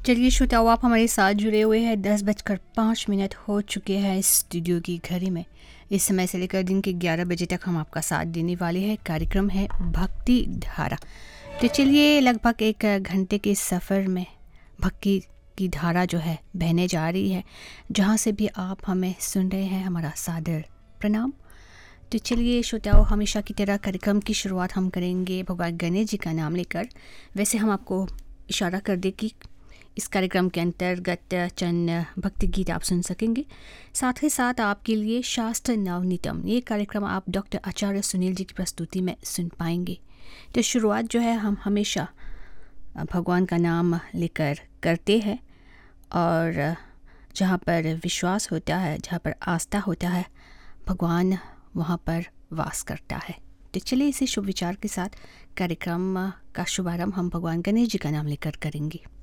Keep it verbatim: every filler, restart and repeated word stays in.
चलिए श्रोताओ, आप हमारे साथ जुड़े हुए हैं। दस बजकर पाँच मिनट हो चुके हैं स्टूडियो की घड़ी में। इस समय से लेकर दिन के ग्यारह बजे तक हम आपका साथ देने वाले हैं। कार्यक्रम है भक्ति धारा। तो चलिए, लगभग एक घंटे के सफ़र में भक्ति की धारा जो है बहने जा रही है। जहाँ से भी आप हमें सुन रहे हैं, हमारा सादर प्रणाम। तो चलिए श्रोताओ, हमेशा की तरह कार्यक्रम की शुरुआत हम करेंगे भगवान गणेश जी का नाम लेकर। वैसे हम आपको इशारा कर दें कि इस कार्यक्रम के अंतर्गत चंद भक्ति गीत आप सुन सकेंगे। साथ ही साथ आपके लिए शास्त्र नवनीतम, ये कार्यक्रम आप डॉक्टर आचार्य सुनील जी की प्रस्तुति में सुन पाएंगे। तो शुरुआत जो है हम हमेशा भगवान का नाम लेकर करते हैं, और जहाँ पर विश्वास होता है, जहाँ पर आस्था होता है, भगवान वहाँ पर वास करता है। तो चलिए, इसी शुभ विचार के साथ कार्यक्रम का शुभारंभ हम भगवान गणेश जी का नाम लेकर करेंगे।